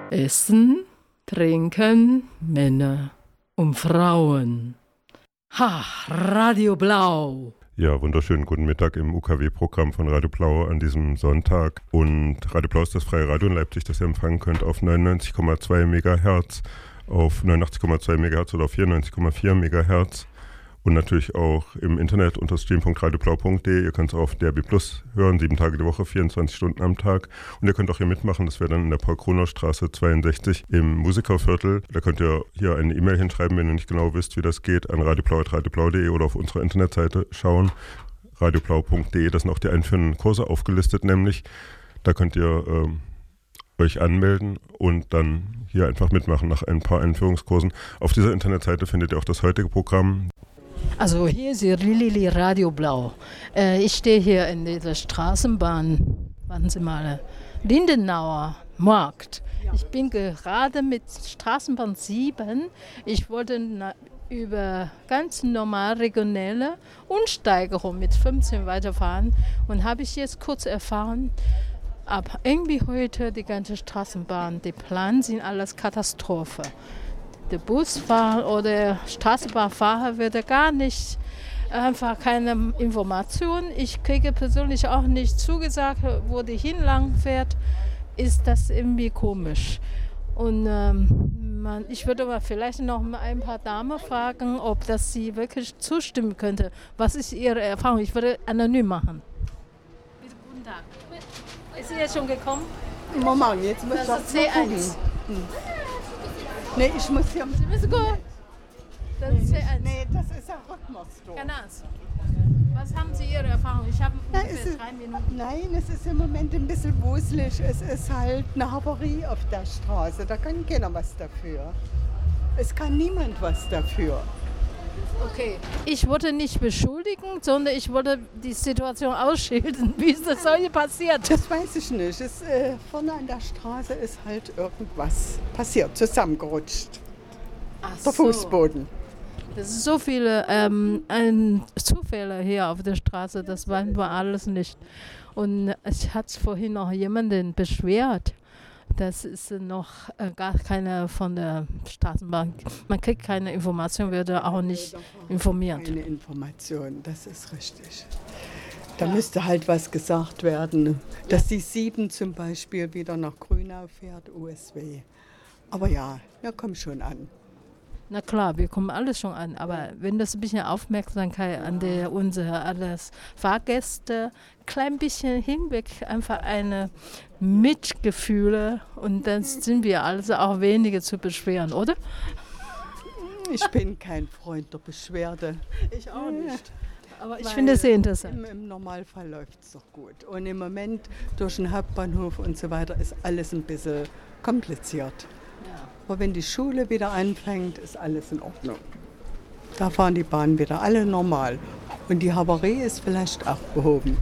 Essen, Trinken, Männer und Frauen. Ha, Radio Blau. Ja, wunderschönen guten Mittag im UKW-Programm von Radio Blau an diesem Sonntag. Und Radio Blau ist das freie Radio in Leipzig, das ihr empfangen könnt auf 99,2 MHz, auf 89,2 MHz oder auf 94,4 MHz. Und natürlich auch im Internet unter stream.radioblau.de. Ihr könnt es auf DRB Plus hören, 7 Tage die Woche, 24 Stunden am Tag. Und ihr könnt auch hier mitmachen, das wäre dann in der Paul-Kronau-Straße 62 im Musikerviertel. Da könnt ihr hier eine E-Mail hinschreiben, wenn ihr nicht genau wisst, wie das geht, an radioblau.radioblau.de oder auf unserer Internetseite schauen, radioblau.de. Da sind auch die einführenden Kurse aufgelistet, nämlich. Da könnt ihr euch anmelden und dann hier einfach mitmachen nach ein paar Einführungskursen. Auf dieser Internetseite findet ihr auch das heutige Programm. Also hier ist Lili Radio Blau. Ich stehe hier in dieser Straßenbahn, warten Sie mal, Lindenauer Markt. Ich bin gerade mit Straßenbahn 7. Ich wollte über ganz normal regionale Umsteigerung mit 15 weiterfahren und habe ich jetzt kurz erfahren, ab irgendwie heute die ganze Straßenbahn, die Pläne sind alles Katastrophe. Der Busfahrer oder Straßenbahnfahrer wird gar nicht, einfach keine Information. Ich kriege persönlich auch nicht zugesagt, wo die hinlang fährt. Ist das irgendwie komisch. Und ich würde aber vielleicht noch mal ein paar Damen fragen, ob das sie wirklich zustimmen könnte. Was ist Ihre Erfahrung? Ich würde anonym machen. Bitte, guten Tag. Ist sie jetzt schon gekommen? Moment, jetzt muss Das ist C1. Nee, ich muss hier... Sie müssen gut. Das ist C1. Nee, das ist ein Rhythmustor. Keine Ahnung. Was haben Sie Ihre Erfahrung? Ich habe ungefähr 3 Minuten. Nein, es ist im Moment ein bisschen wuselig. Es ist halt eine Havarie auf der Straße. Da kann keiner was dafür. Es kann niemand was dafür. Okay, ich wollte nicht beschuldigen, sondern ich wollte die Situation ausschildern. Wie ist das solche passiert? Das weiß ich nicht. Vorne an der Straße ist halt irgendwas passiert, zusammengerutscht. Ach Der Fußboden. Das ist so viele Zufälle hier auf der Straße, das weiß man alles nicht. Und es hat vorhin noch jemanden beschwert. Das ist noch gar keine von der Straßenbahn. Man kriegt keine Information, wird auch nicht informiert. Keine Information, das ist richtig. Da müsste halt was gesagt werden, dass die 7 zum Beispiel wieder nach Grünau fährt, USW. Aber ja, wir kommen schon an. Na klar, wir kommen alles schon an, aber wenn das ein bisschen Aufmerksamkeit an unsere alles Fahrgäste, klein bisschen hinweg, einfach eine Mitgefühle und dann sind wir also auch weniger zu beschweren, oder? Ich bin kein Freund der Beschwerde. Ich auch nicht. Aber ich finde es sehr interessant. Im Normalfall läuft es doch gut. Und im Moment durch den Hauptbahnhof und so weiter ist alles ein bisschen kompliziert. Aber wenn die Schule wieder anfängt, ist alles in Ordnung. Da fahren die Bahnen wieder alle normal. Und die Havarie ist vielleicht auch behoben.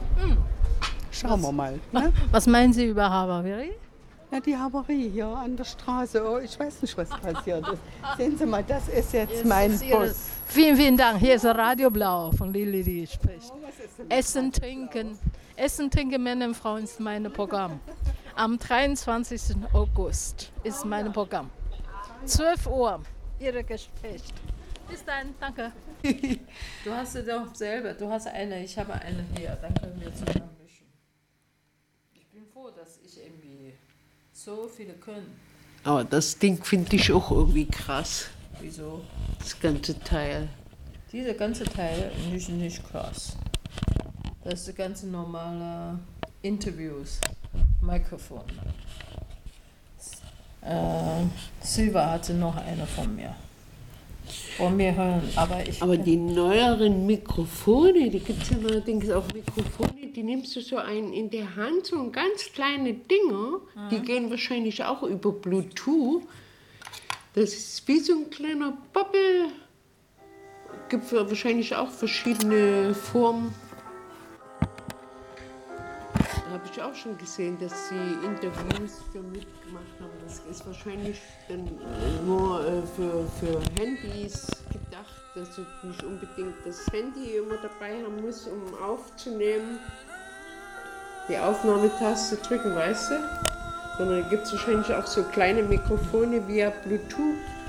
Schauen wir mal. Ne? Was meinen Sie über Havarie? Ja, die Havarie hier an der Straße. Oh, ich weiß nicht, was passiert ist. Sehen Sie mal, das ist jetzt mein Bus. Vielen, vielen Dank. Hier ist Radio Blau von Lili, die spricht. Essen, trinken, Männer und Frauen ist mein Programm. Am 23. August ist mein Programm. 12 Uhr, Ihre Gespräch. Bis dann, danke. Du hast sie doch selber, du hast eine, ich habe eine hier, dann können wir zusammen mischen. Ich bin froh, dass ich irgendwie so viele können. Aber das Ding finde ich auch irgendwie krass, Wieso? das ganze Teil. Dieser ganze Teil ist nicht krass. Das ist die ganze normale Interviews, Mikrofon. Silva hatte noch eine von mir. Von mir hören, aber die neueren Mikrofone, die gibt es ja neuerdings auch Mikrofone, die nimmst du so in der Hand, so ein ganz kleine Dinger, die gehen wahrscheinlich auch über Bluetooth. Das ist wie so ein kleiner Bubble. Gibt wahrscheinlich auch verschiedene Formen. Da habe ich auch schon gesehen, dass sie Interviews damit gemacht haben. Das ist wahrscheinlich dann nur für Handys gedacht, dass du nicht unbedingt das Handy immer dabei haben musst, um aufzunehmen. Die Aufnahmetaste drücken, weißt du? sondern gibt es wahrscheinlich auch so kleine Mikrofone via Bluetooth.